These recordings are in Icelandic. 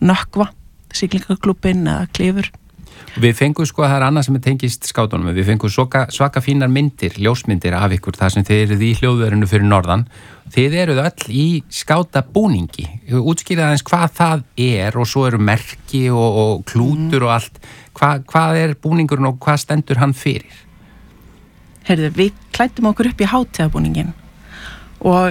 Nökkva, siglingaklúbbinn eða Klifur. Við fengum það er annað sem tengist skátunum, við fengum svaka fínar myndir, ljósmyndir af ykkur, þar sem þið eruð í hljóðverinu fyrir norðan. Þið eruð öll í skátabúningi. Útskýrið aðeins hvað það er og svo eru merki og klútur og allt. Hvað er búningurinn og hvað stendur hann fyrir? Heyrðu, við klæddum okkur upp í hátíðabúningin og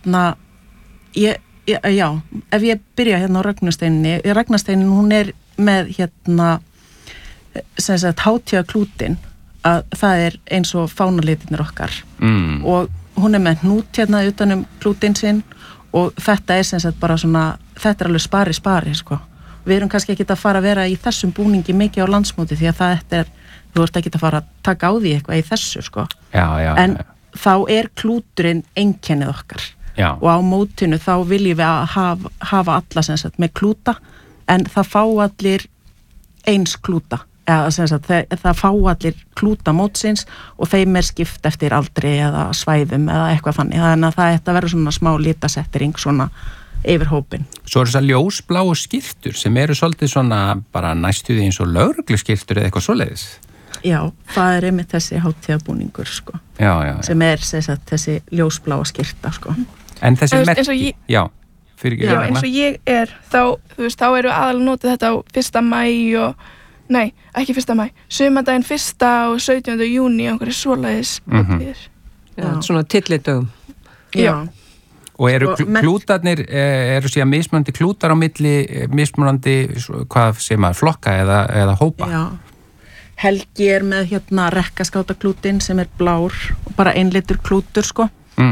ef ég byrja á Ragnarsteininni, hún er með sem sagt hátíðaklútin að það er eins og fánalitirnir okkar og hún er með hnút utanum klútin sinn og þetta er sem sagt bara svona, þetta er alveg spari sko. Við erum kannski ekki að fara að vera í þessum búningi mikið á landsmóti því að það þú ert ekki að fara að taka á því eitthvað í þessu sko. En þá er klúturinn einkennið okkar og á mótinu þá viljum við að hafa alla sem sagt með klúta en það fá allir eins klúta eða sem sagt það fá allir klúta mótsins og þeim er skipt eftir aldri eða svæðum eða eitthvað þannig þannig að þetta verður svona smá litasettering svona yfir hópin. Svo eru þessar ljósbláu skyrtur sem eru svolítið svona bara næstuði eins og lögregluskyrtur eða eitthvað svoleiðis. Já, það er einmitt þessi hátíðabúningur sko. Já. Sem er sem sagt þessi ljósbláa skyrta sko. En þessi merki, eins og ég er þá eru aðal notið þetta á 1. maí og nei, ekki 1. maí, sumardaginn 1. og 17. júní á einhverju svoleiðis hátíðir. Svona tillidögum. Já. Og eru klútarnir, eru síðan mismunandi klútar á milli, mismunandi, hvað segir maður, flokka eða hópa? Já. Helgi er með rekkaskátaklútin sem er blár og bara einlitur klútur sko.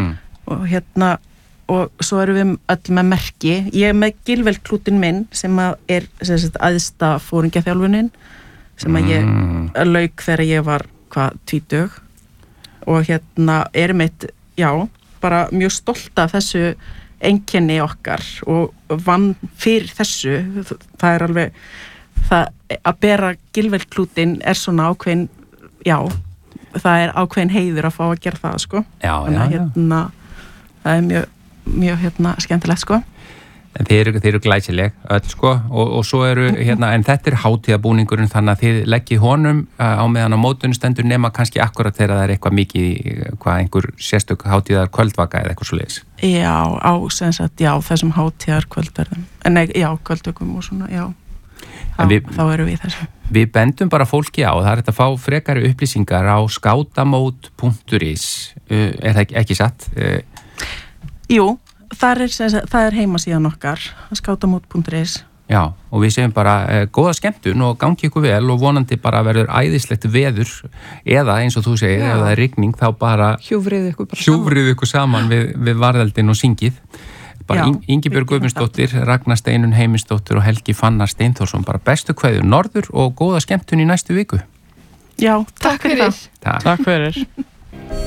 Og svo erum við öll með merki. Ég er með Gilvelklútin minn sem er sem sagt æðsta fóringjaþjálfunin sem ég lauk þegar ég var 20 og erum bara mjög stolt af þessu einkenni okkar og vann fyrir þessu. Það er alveg að bera Gilvelklútin er svona ákveðin það er ákveðin heiður að fá að gera það sko. Það er mjög skemmtilegt sko. En þið eru glæsileg öll sko og svo eru en þetta er hátíðabúningurinn þannig að þið leggið honum á meðan á mótun stendur nema kannski akkurat þegar það er eitthvað mikið einhver sérstök hátíðar kvöldvaka eða eitthvað svoleiðis. Já, á sem sagt, þessum hátíðar kvöldverðum. Kvöldvökum og svona, þá erum við þessu. Við bendum bara fólki á, það er þetta að fá frekari upplýsingar á skátamót.is er það ekki satt? Jú, það er heimasíðan okkar, skátamót.is. Já, og við segjum bara góða skemmtun og gangi ykkur vel og vonandi bara verður æðislegt veður eða eins og þú segir, ef það er rigning þá bara hjúfrið ykkur saman við varðeldin og syngið. Bara Ingibjörg Guðmundsdóttir, Ragnar Steinunn Heimisdóttir og Helgi Fannar Steinþórsson, bara bestu kveður norður og góða skemmtun í næstu viku. Já, takk fyrir það. Takk fyrir.